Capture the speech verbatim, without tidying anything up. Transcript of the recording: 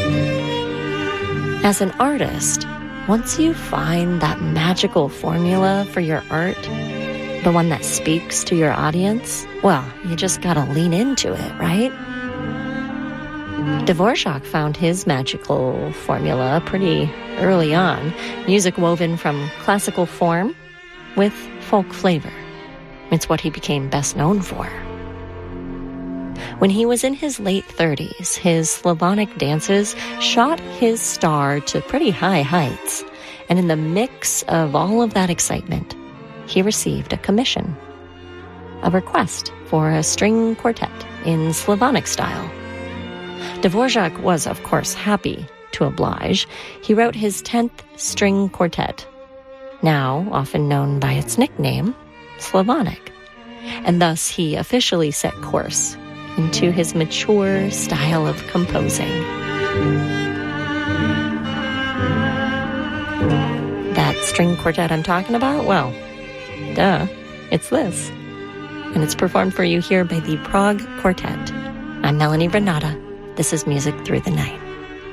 As an artist, once you find that magical formula for your art, the one that speaks to your audience, well, you just gotta lean into it, right? Dvorak found his magical formula pretty early on, music woven from classical form with folk flavor. It's what he became best known for. When he was in his late thirties, his Slavonic dances shot his star to pretty high heights, and in the mix of all of that excitement, he received a commission, a request for a string quartet in Slavonic style. Dvorak was, of course, happy to oblige. He wrote his tenth string quartet, now often known by its nickname, Slavonic, and thus he officially set course into his mature style of composing. That string quartet I'm talking about? Well, duh, it's this. And it's performed for you here by the Prague Quartet. I'm Melanie Renata. This is Music Through the Night.